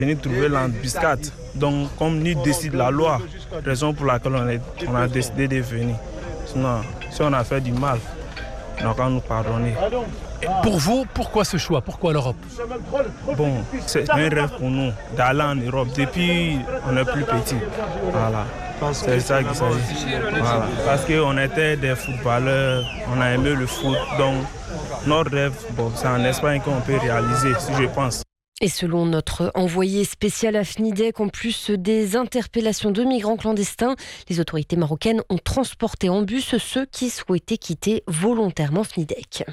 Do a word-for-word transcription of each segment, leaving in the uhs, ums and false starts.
Venir trouver l'embuscade. Donc, comme nous décide la loi, raison pour laquelle on, est, on a décidé de venir. Sinon, si on a fait du mal, on n'a qu'à nous pardonner. Et pour vous, pourquoi ce choix? Pourquoi l'Europe? Bon, c'est un rêve pour nous d'aller en Europe depuis on est plus petit. Voilà. C'est ça qu'il s'agit. Voilà. Parce qu'on était des footballeurs, on a aimé le foot. Donc, notre rêve, bon, c'est en Espagne qu'on peut réaliser, si je pense. Et selon notre envoyé spécial à Fnidec, en plus des interpellations de migrants clandestins, les autorités marocaines ont transporté en bus ceux qui souhaitaient quitter volontairement Fnidec.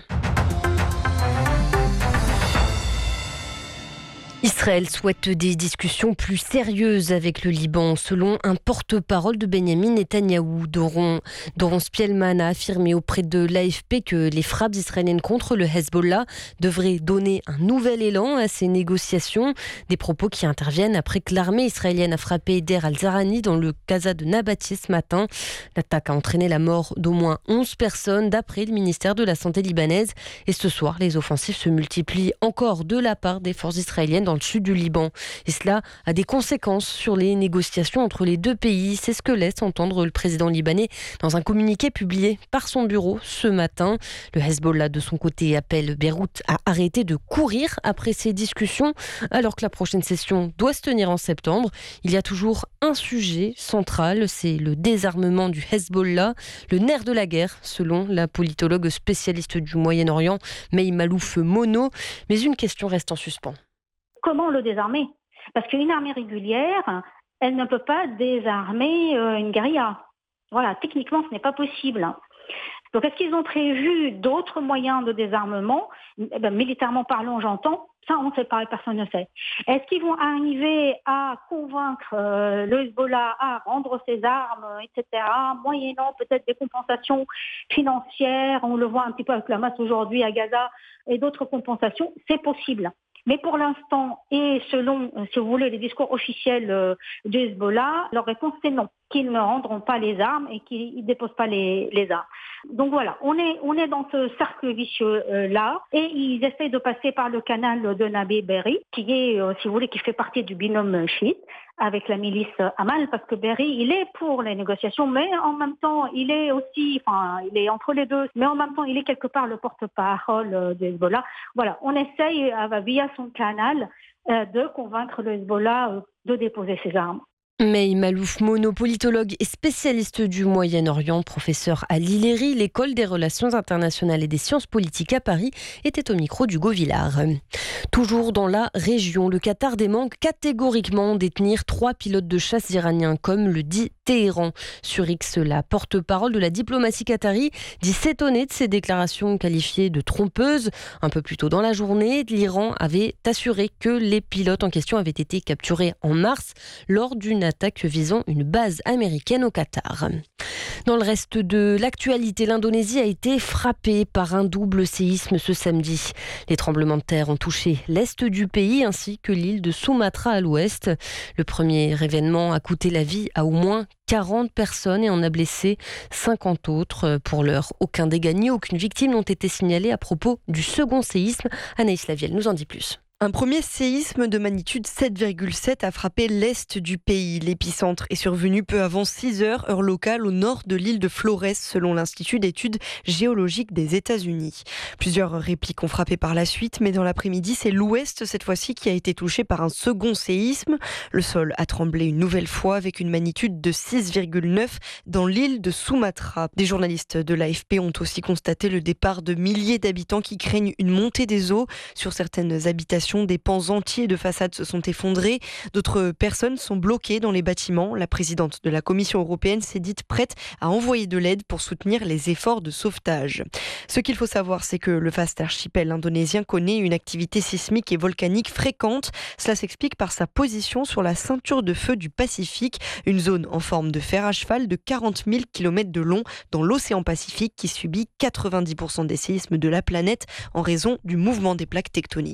Israël souhaite des discussions plus sérieuses avec le Liban. Selon un porte-parole de Benyamin Netanyahou, Doron, Doron Spielman a affirmé auprès de l'A F P que les frappes israéliennes contre le Hezbollah devraient donner un nouvel élan à ces négociations. Des propos qui interviennent après que l'armée israélienne a frappé Eder al-Zarani dans le Gaza de Nabatieh ce matin. L'attaque a entraîné la mort d'au moins onze personnes d'après le ministère de la Santé libanaise. Et ce soir, les offensives se multiplient encore de la part des forces israéliennes dans le sud du Liban. Et cela a des conséquences sur les négociations entre les deux pays. C'est ce que laisse entendre le président libanais dans un communiqué publié par son bureau ce matin. Le Hezbollah, de son côté, appelle Beyrouth à arrêter de courir après ces discussions, alors que la prochaine session doit se tenir en septembre. Il y a toujours un sujet central, c'est le désarmement du Hezbollah, le nerf de la guerre, selon la politologue spécialiste du Moyen-Orient, Mei Malouf Mono. Mais une question reste en suspens. Comment le désarmer? Parce qu'une armée régulière, elle ne peut pas désarmer une guérilla. Voilà, techniquement, ce n'est pas possible. Donc, est-ce qu'ils ont prévu d'autres moyens de désarmement? Eh bien, militairement parlant, j'entends. Ça, on ne sait pas, personne ne sait. Est-ce qu'ils vont arriver à convaincre euh, le Hezbollah à rendre ses armes, et cetera, moyennant peut-être des compensations financières? On le voit un petit peu avec la masse aujourd'hui à Gaza et d'autres compensations. C'est possible. Mais pour l'instant, et selon, si vous voulez, les discours officiels euh, du Hezbollah, leur réponse c'est non, qu'ils ne rendront pas les armes et qu'ils ne déposent pas les, les armes. Donc voilà, on est, on est dans ce cercle vicieux-là, euh, et ils essaient de passer par le canal de Nabi Berri, qui est, euh, si vous voulez, qui fait partie du binôme chiite, avec la milice Amal, parce que Berri, il est pour les négociations, mais en même temps, il est aussi, enfin, il est entre les deux, mais en même temps, il est quelque part le porte-parole de Hezbollah. Voilà, on essaye, euh, via son canal, euh, de convaincre le Hezbollah euh, de déposer ses armes. Mei Malouf Mono, politologue et spécialiste du Moyen-Orient, professeur à l'I L E R I, l'école des relations internationales et des sciences politiques à Paris, était au micro d'Hugo Villard. Toujours dans la région, le Qatar dément catégoriquement détenir trois pilotes de chasse iraniens, comme le dit Téhéran. Sur X, la porte-parole de la diplomatie qatari dit s'étonner de ces déclarations qualifiées de trompeuses. Un peu plus tôt dans la journée, l'Iran avait assuré que les pilotes en question avaient été capturés en mars lors d'une attaque visant une base américaine au Qatar. Dans le reste de l'actualité, l'Indonésie a été frappée par un double séisme ce samedi. Les tremblements de terre ont touché l'est du pays ainsi que l'île de Sumatra à l'ouest. Le premier événement a coûté la vie à au moins quarante personnes et en a blessé cinquante autres. Pour l'heure, aucun dégât ni aucune victime n'ont été signalés à propos du second séisme. Anaïs Lavielle nous en dit plus. Un premier séisme de magnitude sept virgule sept a frappé l'est du pays. L'épicentre est survenu peu avant six heures, heure locale, au nord de l'île de Flores, selon l'Institut d'études géologiques des États-Unis. Plusieurs répliques ont frappé par la suite, mais dans l'après-midi, c'est l'ouest, cette fois-ci, qui a été touché par un second séisme. Le sol a tremblé une nouvelle fois avec une magnitude de six virgule neuf dans l'île de Sumatra. Des journalistes de l'A F P ont aussi constaté le départ de milliers d'habitants qui craignent une montée des eaux sur certaines habitations. Des pans entiers de façades se sont effondrés. D'autres personnes sont bloquées dans les bâtiments. La présidente de la Commission européenne s'est dite prête à envoyer de l'aide pour soutenir les efforts de sauvetage. Ce qu'il faut savoir, c'est que le vaste archipel indonésien connaît une activité sismique et volcanique fréquente. Cela s'explique par sa position sur la ceinture de feu du Pacifique, une zone en forme de fer à cheval de quarante mille kilomètres de long dans l'océan Pacifique qui subit quatre-vingt-dix pour cent des séismes de la planète en raison du mouvement des plaques tectoniques.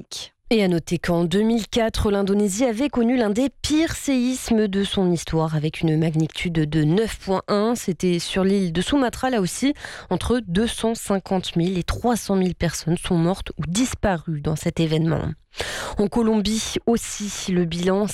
Et à noter qu'en deux mille quatre, l'Indonésie avait connu l'un des pires séismes de son histoire avec une magnitude de neuf virgule un. C'était sur l'île de Sumatra, là aussi. Entre deux cent cinquante mille et trois cent mille personnes sont mortes ou disparues dans cet événement. En Colombie aussi, le bilan